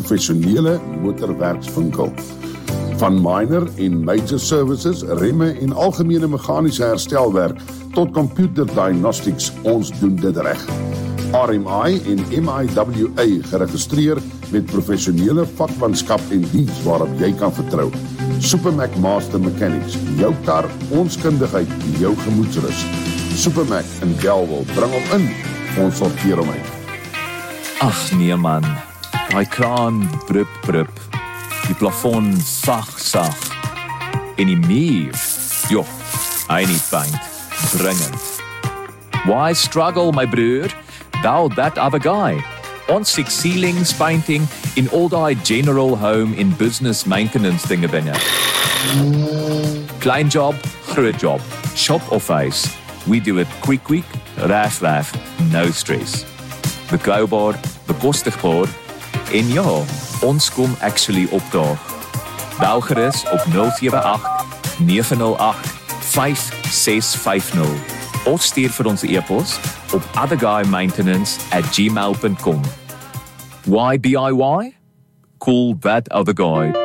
professionele motorwerkswinkel. Van minor en major services, remme en algemene meganiese herstelwerk tot computer diagnostics, ons doen dit reg. RMI en MIWA geregistreer met professionele vakmanskap en diens waarop jy kan vertrou. Supermac Master Mechanics, jou kar, ons kundigheid, jou gemoedsrus. Supermac in Bellville, bring hom in, ons sorteer hom uit. Ag nee man, die kraan brup brup, die plafon sag, en die muur, joh, hy nie paint, dringend. Why struggle my broer? Thou that other guy. Ons six ceilings, painting, in all die general home in business maintenance dinge. Klein job, groot job, shop of face. We do it quick, raf, no stress. Betrouwbaar, bekostigbaar, en ja, ons kom actually opdaag. Bel gerus op 078-908-5650 of stuur vir ons e-pos op otherguymaintenance@gmail.com. Why DIY? Call that other guy.